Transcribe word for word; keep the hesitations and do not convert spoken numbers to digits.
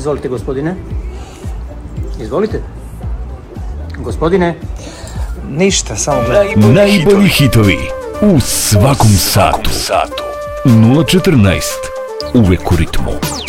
Izvolite, gospodine. Izvolite. Gospodine. Ništa, samo najbolji hitovi u svakom satu. nula četrnaest, uvek u ritmu.